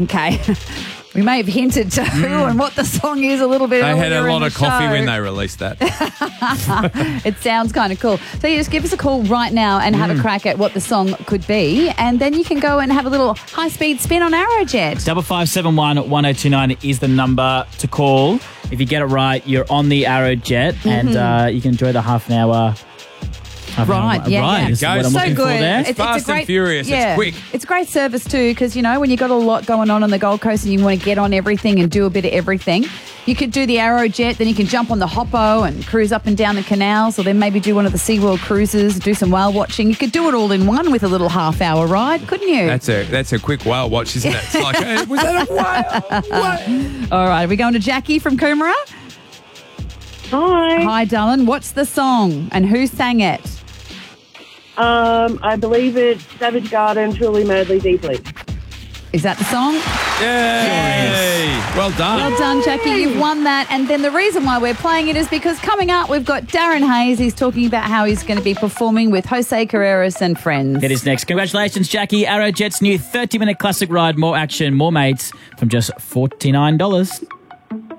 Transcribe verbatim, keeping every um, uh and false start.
Okay. We may have hinted to who mm. and what the song is a little bit They earlier had a lot in of the coffee show. when they released that. It sounds kind of cool. So you just give us a call right now and have mm. a crack at what the song could be, and then you can go and have a little high-speed spin on Aerojet. Double five seven one one zero two nine is the number to call. If you get it right, you're on the Aerojet, mm-hmm. and uh, you can enjoy the half an hour. Half right, an hour yeah, ride. yeah. Is what I'm so looking good. for there. It's, It's fast it's a great, and furious. Yeah, it's quick. It's great service too, because you know when you've got a lot going on on the Gold Coast and you want to get on everything and do a bit of everything, you could do the Aerojet, then you can jump on the Hoppo and cruise up and down the canals, or then maybe do one of the SeaWorld cruises, do some whale watching. You could do it all in one with a little half-hour ride, couldn't you? That's a that's a quick whale watch, isn't it? It's like, hey, was that a whale? What? All right, we're going to Jackie from Coomera. Hi. Hi, darling. What's the song and who sang it? Um, I believe it's Savage Garden, Truly, Madly, Deeply. Is that the song? Yay! Well done. Well done, Jackie. You've won that. And then the reason why we're playing it is because coming up, we've got Darren Hayes. He's talking about how he's going to be performing with Jose Carreras and friends. It is next. Congratulations, Jackie. Aerojet's new thirty-minute classic ride. More action, more mates from just forty-nine dollars.